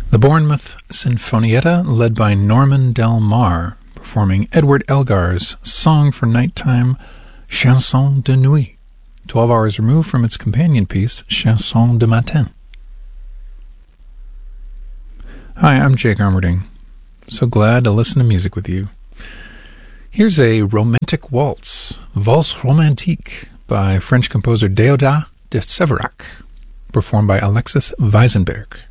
The Bournemouth Sinfonietta, led by Norman Del Mar, performing Edward Elgar's Song for Nighttime, Chanson de Nuit, 12 hours removed from its companion piece, Chanson de Matin. Hi, I'm Jake Armerding. So glad to listen to music with you. Here's a romantic waltz, Valse Romantique, by French composer Déodat de Séverac, performed by Alexis Weisenberg.